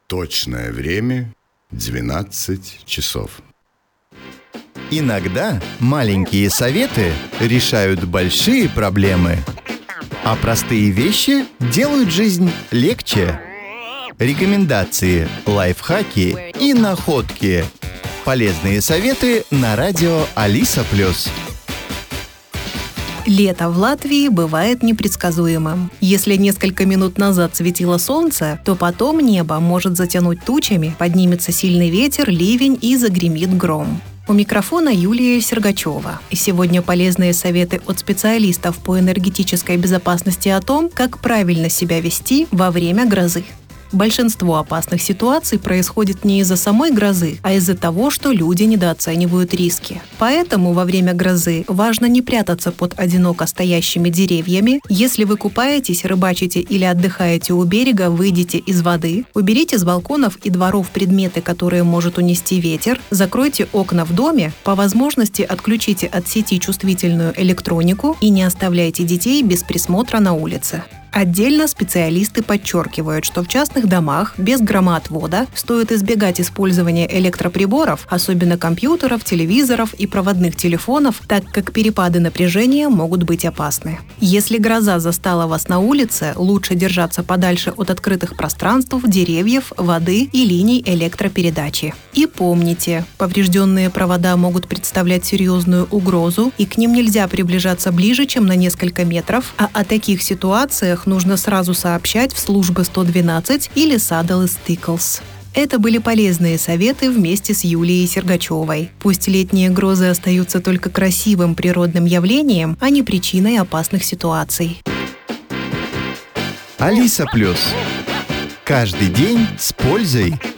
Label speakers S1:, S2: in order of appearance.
S1: Точное время 12 часов.
S2: Иногда маленькие советы решают большие проблемы, а простые вещи делают жизнь легче. Рекомендации, лайфхаки и находки. Полезные советы на радио Алиса Плюс.
S3: Лето в Латвии бывает непредсказуемым. Если несколько минут назад светило солнце, то потом небо может затянуть тучами, поднимется сильный ветер, ливень и загремит гром. У микрофона Юлия Сергачева. И сегодня полезные советы от специалистов по энергетической безопасности о том, как правильно себя вести во время грозы. Большинство опасных ситуаций происходит не из-за самой грозы, а из-за того, что люди недооценивают риски. Поэтому во время грозы важно не прятаться под одиноко стоящими деревьями. Если вы купаетесь, рыбачите или отдыхаете у берега, выйдите из воды, уберите с балконов и дворов предметы, которые может унести ветер, закройте окна в доме, по возможности отключите от сети чувствительную электронику и не оставляйте детей без присмотра на улице. Отдельно специалисты подчеркивают, что в частных домах без громоотвода стоит избегать использования электроприборов, особенно компьютеров, телевизоров и проводных телефонов, так как перепады напряжения могут быть опасны. Если гроза застала вас на улице, лучше держаться подальше от открытых пространств, деревьев, воды и линий электропередачи. И помните, поврежденные провода могут представлять серьезную угрозу, и к ним нельзя приближаться ближе, чем на несколько метров, а о таких ситуациях нужно сразу сообщать в службы 112 или Saddle Stickles. Это были полезные советы вместе с Юлией Сергачевой. Пусть летние грозы остаются только красивым природным явлением, а не причиной опасных ситуаций.
S2: Алиса Плюс. Каждый день с пользой.